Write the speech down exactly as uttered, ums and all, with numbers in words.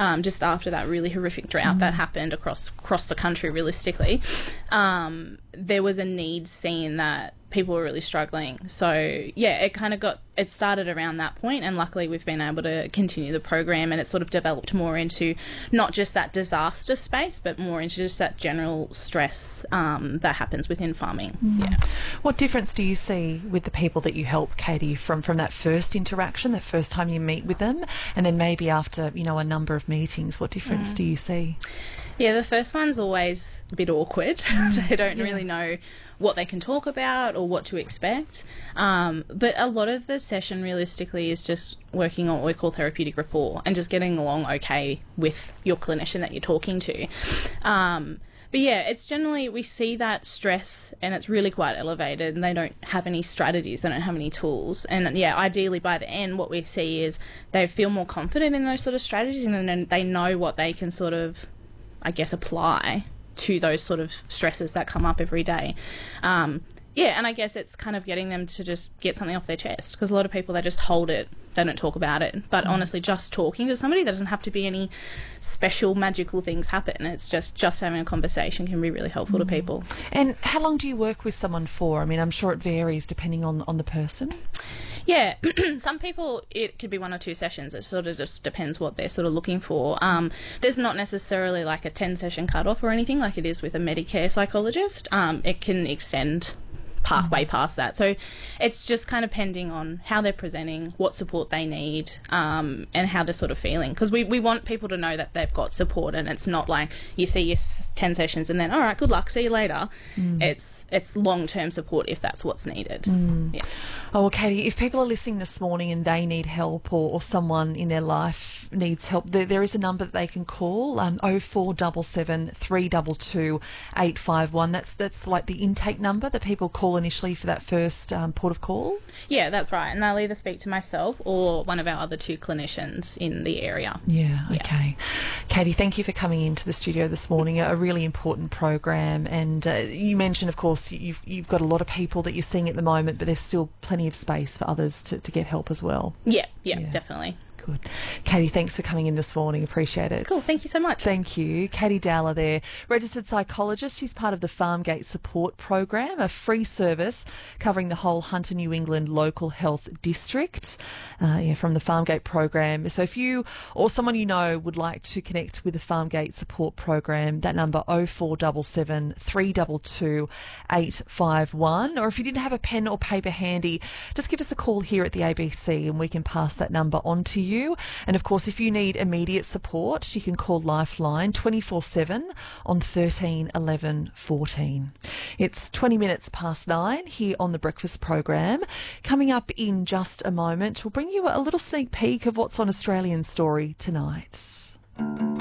um, just after that really horrific drought mm. that happened across across the country realistically, um, there was a need seen that people were really struggling. So, yeah, it kind of got, it started around that point, and luckily we've been able to continue the program, and it sort of developed more into not just that disaster space, but more into just that general stress um, that happens within farming. Mm. Yeah. What difference do you see with the people that you help, Katie, from, from that first interaction, that first time you meet with them, and then maybe after, you know, a number of meetings, what difference mm. do you see? Yeah, the first one's always a bit awkward. They don't yeah. really know what they can talk about or what to expect. Um, but a lot of the session realistically is just working on what we call therapeutic rapport and just getting along okay with your clinician that you're talking to. Um, but yeah, it's generally, we see that stress and it's really quite elevated, and they don't have any strategies, they don't have any tools. And yeah, ideally by the end what we see is they feel more confident in those sort of strategies, and then they know what they can sort of, I guess, apply to those sort of stresses that come up every day. Um, yeah, and I guess it's kind of getting them to just get something off their chest, because a lot of people, they just hold it, they don't talk about it. But mm. honestly, just talking to somebody, there doesn't have to be any special magical things happen. It's just, just having a conversation can be really helpful mm. to people. And how long do you work with someone for? I mean, I'm sure it varies depending on, on the person. Yeah, some people, it could be one or two sessions. It sort of just depends what they're sort of looking for. Um, there's not necessarily like a ten session cutoff or anything like it is with a Medicare psychologist. Um, it can extend pathway past that. So it's just kind of depending on how they're presenting, what support they need, um, and how they're sort of feeling. Because we, we want people to know that they've got support, and it's not like you see your ten sessions and then, all right, good luck, see you later. Mm. It's it's long-term support if that's what's needed. Mm. Yeah. Oh, well, Katie, if people are listening this morning and they need help, or, or someone in their life needs help, there, there is a number that they can call, um, oh four seven seven, three two two, eight five one. That's, that's like the intake number that people call initially for that first um, port of call? Yeah, that's right. And they'll either speak to myself or one of our other two clinicians in the area. Yeah, okay. Yeah. Katie, thank you for coming into the studio this morning. A really important program. And uh, you mentioned, of course, you've, you've got a lot of people that you're seeing at the moment, but there's still plenty of space for others to, to get help as well. Yeah, yeah, yeah. Definitely. Good. Katie, thanks for coming in this morning. Appreciate it. Cool. Thank you so much. Thank you. Katie Dowler there, registered psychologist. She's part of the Farmgate Support Program, a free service covering the whole Hunter New England local health district, uh, yeah, from the Farmgate program. So if you or someone you know would like to connect with the Farmgate Support Program, that number oh four seven seven, three two two, eight five one. Or if you didn't have a pen or paper handy, just give us a call here at the A B C and we can pass that number on to you. And of course, if you need immediate support, you can call Lifeline twenty-four seven on thirteen eleven fourteen. It's twenty minutes past nine here on the Breakfast Program. Coming up in just a moment, we'll bring you a little sneak peek of what's on Australian Story tonight.